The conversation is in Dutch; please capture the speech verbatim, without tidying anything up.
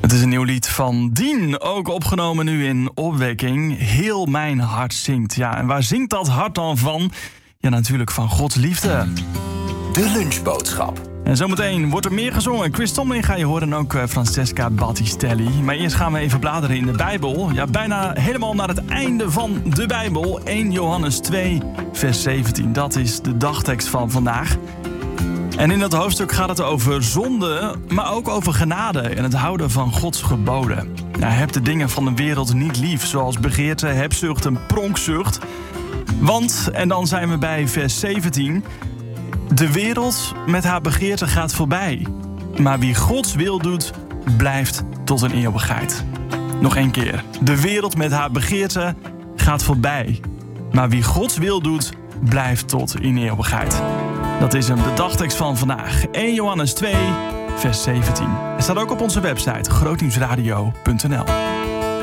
Het is een nieuw lied van Dien, ook opgenomen nu in Opwekking. Heel mijn hart zingt. Ja, en waar zingt dat hart dan van? Ja, natuurlijk van Gods liefde. De lunchboodschap. En zometeen wordt er meer gezongen. Chris Tomlin ga je horen en ook Francesca Battistelli. Maar eerst gaan we even bladeren in de Bijbel. Ja, bijna helemaal naar het einde van de Bijbel. eerste Johannes twee, vers zeventien. Dat is de dagtekst van vandaag. En in dat hoofdstuk gaat het over zonde, maar ook over genade en het houden van Gods geboden. Ja, heb de dingen van de wereld niet lief, zoals begeerte, hebzucht en pronkzucht. Want, en dan zijn we bij vers zeventien... de wereld met haar begeerte gaat voorbij. Maar wie Gods wil doet, blijft tot een eeuwigheid. Nog één keer. De wereld met haar begeerte gaat voorbij. Maar wie Gods wil doet, blijft tot in eeuwigheid. Dat is hem, de dagtekst van vandaag. eerste Johannes twee, vers zeventien. Het staat ook op onze website grootnieuwsradio punt n l.